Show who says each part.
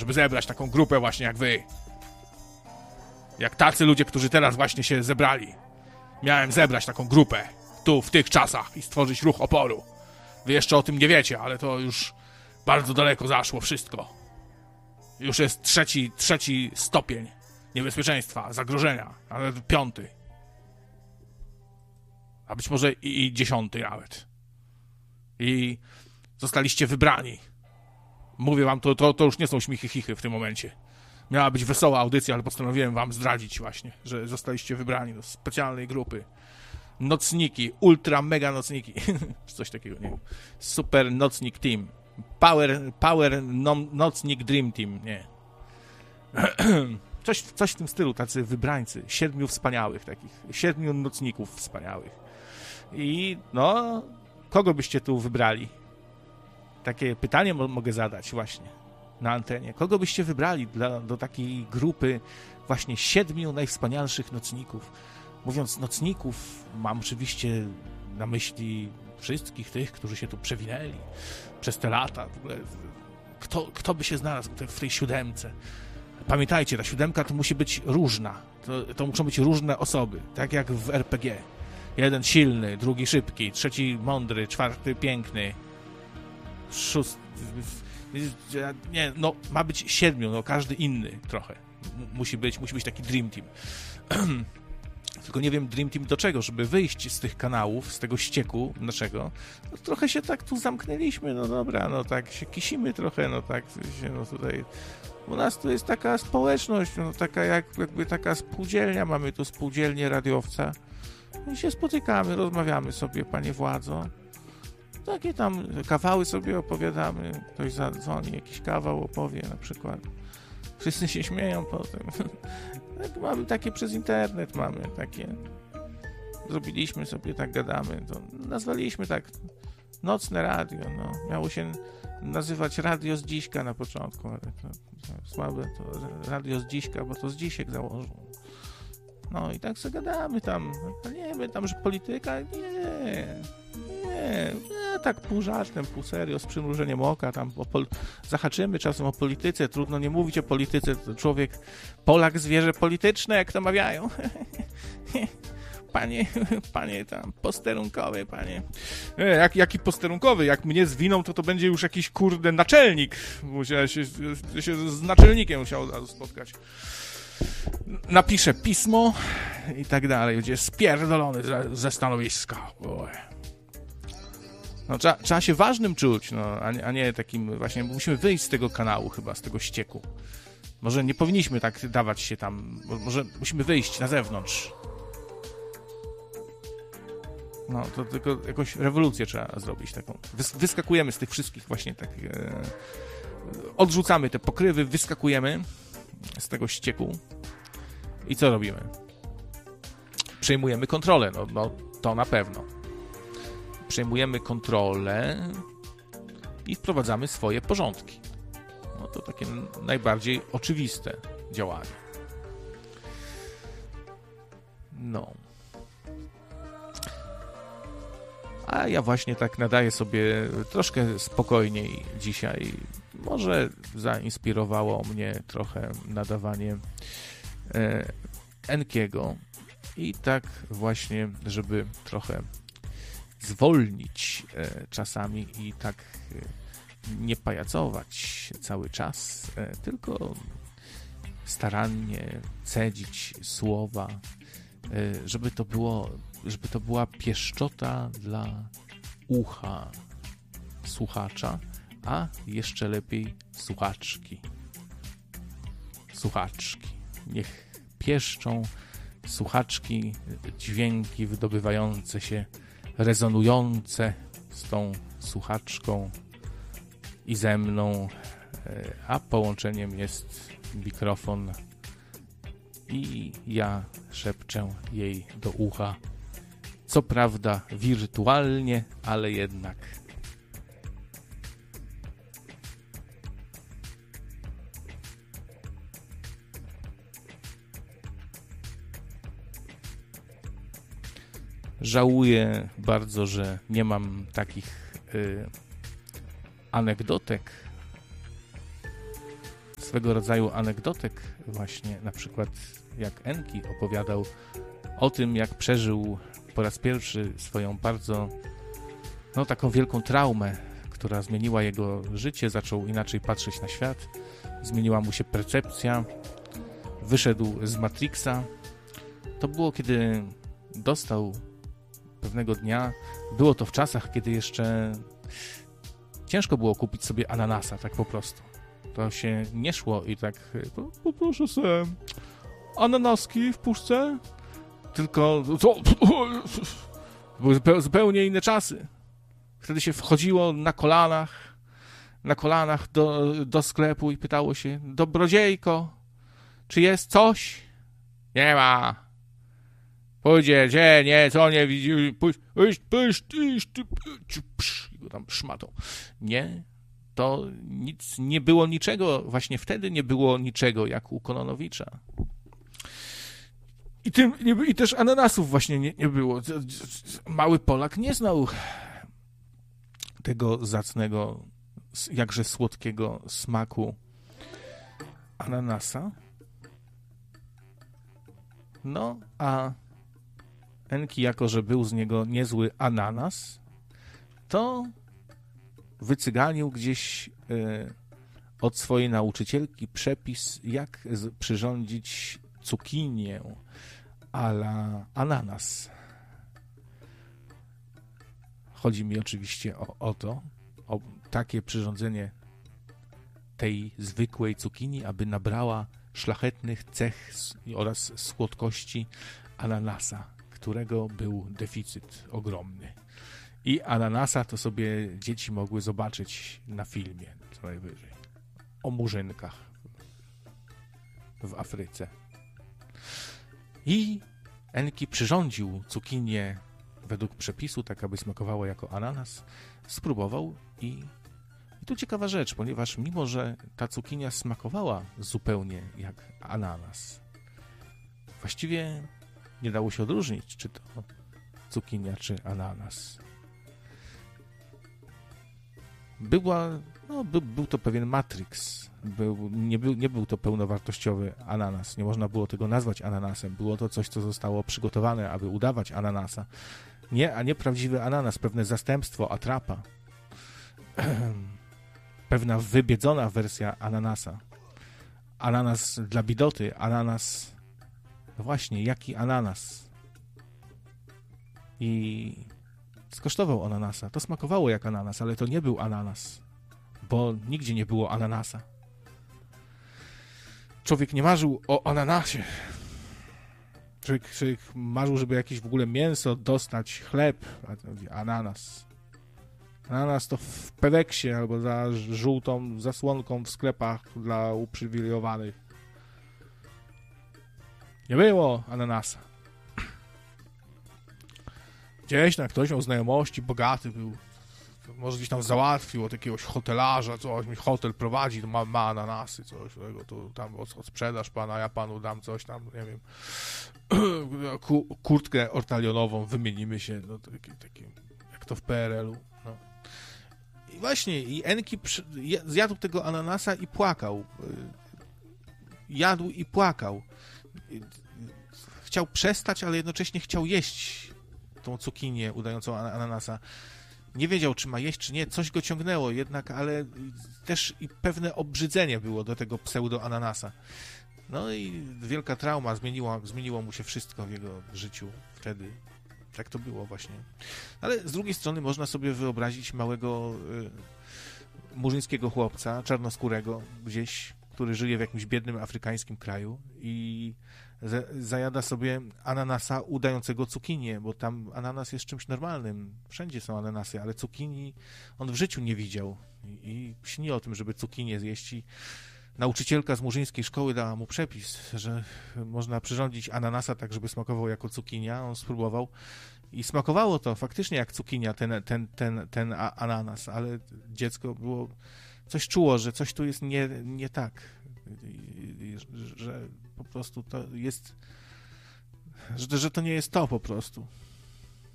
Speaker 1: żeby zebrać taką grupę właśnie jak wy. Jak tacy ludzie, którzy teraz właśnie się zebrali. Miałem zebrać taką grupę tu, w tych czasach i stworzyć ruch oporu. Wy jeszcze o tym nie wiecie, ale to już bardzo daleko zaszło wszystko. Już jest trzeci stopień niebezpieczeństwa, zagrożenia, a nawet 5. A być może i 10 nawet. I zostaliście wybrani. Mówię wam, to już nie są śmichy chichy w tym momencie. Miała być wesoła audycja, ale postanowiłem wam zdradzić właśnie, że zostaliście wybrani do specjalnej grupy. Nocniki, ultra mega nocniki. Coś takiego, nie wiem. Super nocnik team. Power nocnik dream team, nie. Coś w tym stylu, tacy wybrańcy. 7 wspaniałych takich. 7 nocników wspaniałych. I no, kogo byście tu wybrali? Takie pytanie mogę zadać właśnie na antenie. Kogo byście wybrali do takiej grupy właśnie 7 najwspanialszych nocników? Mówiąc nocników, mam oczywiście na myśli wszystkich tych, którzy się tu przewinęli przez te lata. W ogóle, kto by się znalazł w tej 7? Pamiętajcie, ta 7 to musi być różna. To muszą być różne osoby, tak jak w RPG. 1 silny, 2 szybki, 3 mądry, 4 piękny, 6... Nie, no ma być 7, no każdy inny trochę. Musi być taki Dream Team. Tylko nie wiem, Dream Team do czego? Żeby wyjść z tych kanałów, z tego ścieku naszego. No, trochę się tak tu zamknęliśmy, no dobra, no tak się kisimy trochę, no tak się, no tutaj... U nas tu jest taka społeczność, no taka jakby taka spółdzielnia, mamy tu spółdzielnię radiowca. I się spotykamy, rozmawiamy sobie, panie władzo. Takie tam kawały sobie opowiadamy, ktoś zadzwoni, jakiś kawał opowie na przykład. Wszyscy się śmieją potem. Mamy takie przez internet, mamy takie. Zrobiliśmy sobie, tak gadamy. To nazwaliśmy tak nocne radio, no. Miało się nazywać Radio z Dziśka na początku, ale to słabe, to Radio z Dziśka, bo to z Dzisiek założył. No i tak sobie gadamy tam. Nie my tam, że polityka? Nie, tak pół żartem, pół serio, z przymrużeniem oka, tam zahaczymy czasem o polityce, trudno nie mówić o polityce, to człowiek, Polak, zwierzę polityczne, jak to mawiają. Panie tam, posterunkowy, panie. Jaki posterunkowy? Jak mnie zwiną, to będzie już jakiś, kurde, naczelnik. Musiałem się z naczelnikiem musiał od razu spotkać. Napiszę pismo i tak dalej. Będzie spierdolony ze stanowiska. No, trzeba się ważnym czuć, no, a nie takim właśnie... Musimy wyjść z tego kanału chyba, z tego ścieku. Może nie powinniśmy tak dawać się tam... Może musimy wyjść na zewnątrz. No, to tylko jakąś rewolucję trzeba zrobić taką. Wyskakujemy z tych wszystkich właśnie tak... Odrzucamy te pokrywy, wyskakujemy z tego ścieku. I co robimy? Przejmujemy kontrolę, no to na pewno. Przejmujemy kontrolę i wprowadzamy swoje porządki. No to takie najbardziej oczywiste działanie. No. A ja właśnie tak nadaję sobie troszkę spokojniej dzisiaj. Może zainspirowało mnie trochę nadawanie Enkiego i tak właśnie, żeby trochę zwolnić czasami i tak nie pajacować cały czas, tylko starannie cedzić słowa, żeby to była pieszczota dla ucha słuchacza, a jeszcze lepiej słuchaczki. Niech pieszczą słuchaczki dźwięki wydobywające się, rezonujące z tą słuchaczką i ze mną, a połączeniem jest mikrofon i ja szepczę jej do ucha. Co prawda wirtualnie, ale jednak. Żałuję bardzo, że nie mam takich anegdotek swego rodzaju anegdotek właśnie, na przykład jak Enki opowiadał o tym, jak przeżył po raz pierwszy swoją bardzo, taką wielką traumę, która zmieniła jego życie, zaczął inaczej patrzeć na świat, zmieniła mu się percepcja, wyszedł z Matrixa. To było, kiedy dostał pewnego dnia, było to w czasach, kiedy jeszcze ciężko było kupić sobie ananasa, tak po prostu. To się nie szło i tak, poproszę sobie ananaski w puszce, tylko były zupełnie inne czasy. Wtedy się wchodziło na kolanach do sklepu i pytało się: dobrodziejko, czy jest coś? Nie ma. Pójdzie, gdzie, nie, co nie widzi, pójść, i go tam szmatą. Nie, to nic, nie było niczego, właśnie wtedy nie było niczego jak u Kononowicza. I też ananasów właśnie nie było. Mały Polak nie znał tego zacnego, jakże słodkiego smaku ananasa. No, a Enki, jako że był z niego niezły ananas, to wycyganił gdzieś od swojej nauczycielki przepis, jak przyrządzić cukinię a la ananas. Chodzi mi oczywiście o takie przyrządzenie tej zwykłej cukinii, aby nabrała szlachetnych cech oraz słodkości ananasa, którego był deficyt ogromny. I ananasa to sobie dzieci mogły zobaczyć na filmie, co najwyżej. O murzynkach w Afryce. I Enki przyrządził cukinię według przepisu, tak aby smakowało jako ananas. Spróbował i tu ciekawa rzecz, ponieważ mimo, że ta cukinia smakowała zupełnie jak ananas, właściwie nie dało się odróżnić, czy to cukinia, czy ananas. Był to pewien Matrix. Nie był to pełnowartościowy ananas. Nie można było tego nazwać ananasem. Było to coś, co zostało przygotowane, aby udawać ananasa. A nie prawdziwy ananas, pewne zastępstwo, atrapa. Pewna wybiedzona wersja ananasa. Ananas dla bidoty, ananas... No właśnie, jaki ananas? I skosztował ananasa. To smakowało jak ananas, ale to nie był ananas, bo nigdzie nie było ananasa. Człowiek nie marzył o ananasie. Człowiek marzył, żeby jakieś w ogóle mięso dostać, chleb, a to mówi ananas. Ananas to w Pedeksie albo za żółtą zasłonką w sklepach dla uprzywilejowanych. Nie było ananasa. Gdzieś tam ktoś miał znajomości, bogaty był. Może gdzieś tam załatwił od jakiegoś hotelarza, coś, mi hotel prowadzi, to ma ananasy, coś tego, to tam odsprzedaż pana, ja panu dam coś tam, nie wiem, kurtkę ortalionową, wymienimy się, no takie jak to w PRL-u, no. I właśnie, i Enki zjadł tego ananasa i płakał. Jadł i płakał. Chciał przestać, ale jednocześnie chciał jeść tą cukinię udającą ananasa. Nie wiedział, czy ma jeść, czy nie. Coś go ciągnęło jednak, ale też i pewne obrzydzenie było do tego pseudo-ananasa. No i wielka trauma, zmieniło mu się wszystko w jego życiu wtedy. Tak to było właśnie. Ale z drugiej strony można sobie wyobrazić małego murzyńskiego chłopca, czarnoskórego gdzieś, który żyje w jakimś biednym afrykańskim kraju i zajada sobie ananasa udającego cukinię, bo tam ananas jest czymś normalnym. Wszędzie są ananasy, ale cukinii on w życiu nie widział i śni o tym, żeby cukinię zjeść. I nauczycielka z murzyńskiej szkoły dała mu przepis, że można przyrządzić ananasa tak, żeby smakował jako cukinia. On spróbował i smakowało to faktycznie jak cukinia, ten ananas, ale dziecko coś czuło, że coś tu jest nie tak, że po prostu to jest, że to nie jest to po prostu.